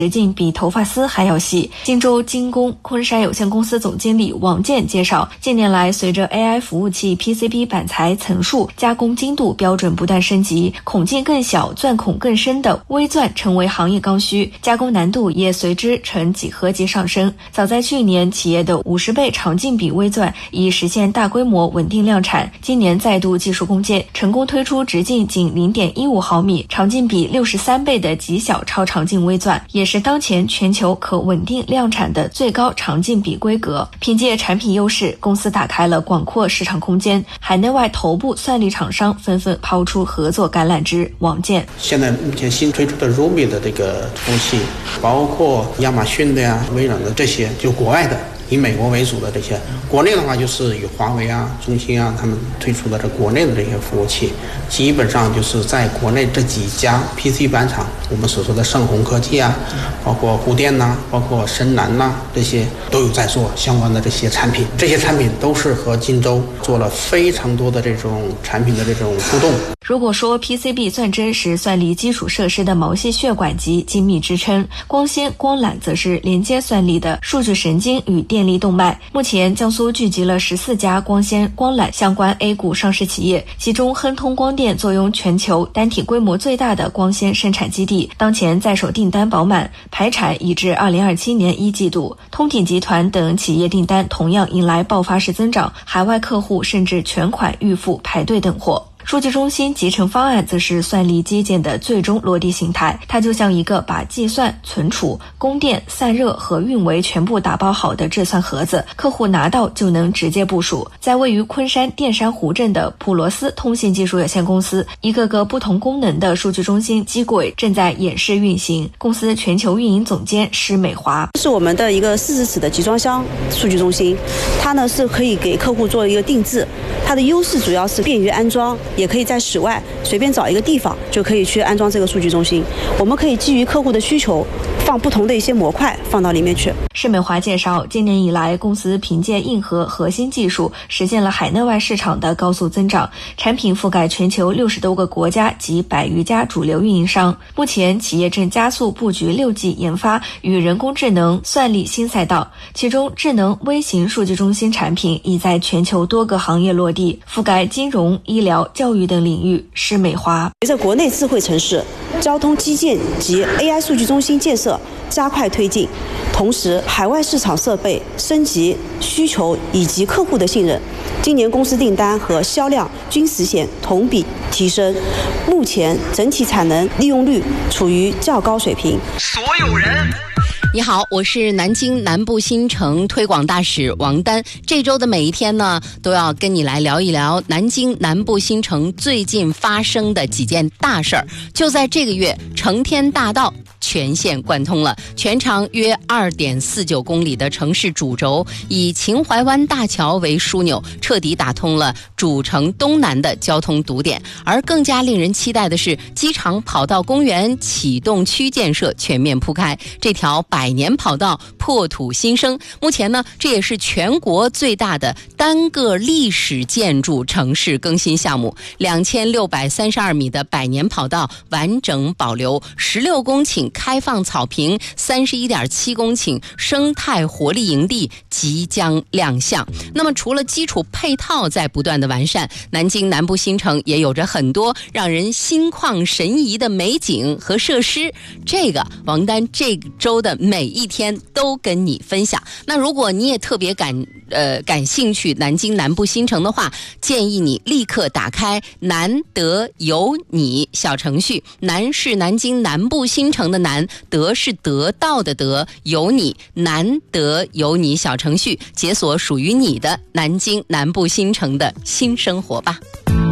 直径比头发丝还要细。荆州精工昆山有限公司总经理王健介绍，近年来随着 AI 服务器 PCB 板材层数、加工精度标准不断升级，孔径更小、钻孔更深的微钻成为行业刚需，加工难度也随之呈几何级上升。早在去年，企业的50倍长径比微钻已实现大规模稳定量产，今年再度技术攻坚，成功推出直径仅 0.15 毫米、长径比63倍的极小超长径微钻，也是当前全球可稳定量产的最高长径比规格。凭借产品优势，公司打开了广阔市场空间，海内外头部算力厂商纷纷抛出合作橄榄枝。王健： 现在目前新推出的 Rumi 的这个服务器，包括亚马逊的呀、微软的这些，就国外的。以美国为主的这些，国内的话就是以华为啊、中兴啊他们推出的这国内的这些服务器，基本上就是在国内这几家 PC 板厂，我们所说的盛虹科技啊，包括沪电呐、包括深南呐，这些都有在做相关的这些产品。这些产品都是和荆州做了非常多的这种产品的这种互动。 如果说 PCB 算针是算力基础设施的毛细血管及精密支撑，光纤光缆则是连接算力的数据神经与电力动脉。目前江苏聚集了14家光纤光缆相关 A 股上市企业，其中亨通光电坐拥全球单体规模最大的光纤生产基地，当前在手订单饱满，排产已至2027年1季度。通鼎集团等企业订单同样迎来爆发式增长，海外客户甚至全款预付排队等货。数据中心集成方案则是算力基建的最终落地形态，它就像一个把计算、存储、供电、散热和运维全部打包好的制算盒子，客户拿到就能直接部署。在位于昆山电山湖镇的普罗斯通信技术有限公司，一个个不同功能的数据中心机柜正在演示运行。公司全球运营总监施美华： 是我们的一个40尺的集装箱数据中心，它呢是可以给客户做一个定制，它的优势主要是便于安装，也可以在室外随便找一个地方就可以去安装这个数据中心。我们可以基于客户的需求，放不同的一些模块放到里面去。 施美华介绍，今年以来，公司凭借硬核核心技术，实现了海内外市场的高速增长，产品覆盖全球60多个国家及100余家主流运营商。目前，企业正加速布局6G 研发与人工智能、算力新赛道，其中智能微型数据中心产品已在全球多个行业落地，覆盖金融、医疗、教育等领域。施美华： 随着国内智慧城市、交通基建及 AI 数据中心建设加快推进，同时海外市场设备升级需求以及客户的信任，今年公司订单和销量均实现同比提升，目前整体产能利用率处于较高水平。 所有人， 你好，我是南京南部新城推广大使王丹。这周的每一天呢，都要跟你来聊一聊南京南部新城最近发生的几件大事儿。就在这个月，成天大道全线贯通了，全长约2.49公里的城市主轴，以秦淮湾大桥为枢纽，彻底打通了主城东南的交通堵点。而更加令人期待的是，机场跑道公园启动区建设全面铺开，这条100年跑道破土新生。目前呢，这也是全国最大的单个历史建筑城市更新项目。2632米的100年跑道完整保留，16公顷开放草坪，31.7公顷生态活力营地即将亮相。那么除了基础配套在不断的完善，南京南部新城也有着很多让人心旷神怡的美景和设施。这个王丹这周的每一天都跟你分享。那如果你也特别感兴趣南京南部新城的话，建议你立刻打开南德有你小程序。南是南京南部新城的南，德是得到的德，有你南德有你小程序，解锁属于你的南京南部新城的新生活吧。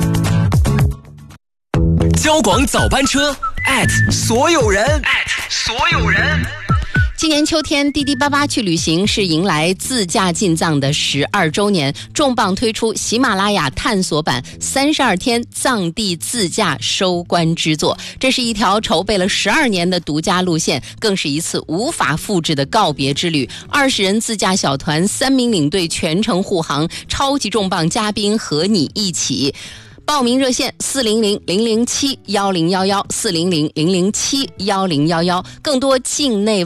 交广早班车所有人今年秋天，滴滴88去旅行是迎来自驾进藏的12周年，重磅推出喜马拉雅探索版32天藏地自驾收官之作。这是一条筹备了12年的独家路线，更是一次无法复制的告别之旅。20人自驾小团，3名领队全程护航，超级重磅嘉宾和你一起。报名热线400-007-1011 400-007-1011，更多境内